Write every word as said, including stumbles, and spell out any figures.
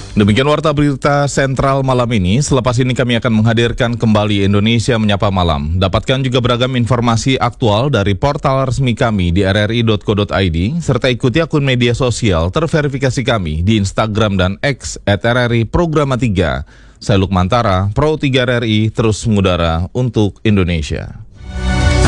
Demikian warta berita sentral malam ini. Selepas ini kami akan menghadirkan kembali Indonesia Menyapa Malam. Dapatkan juga beragam informasi aktual dari portal resmi kami di r r i dot co dot i d, serta ikuti akun media sosial terverifikasi kami di Instagram dan X at r r i programa tiga. Saya Lukmantara, Pro tiga R R I, terus mengudara untuk Indonesia.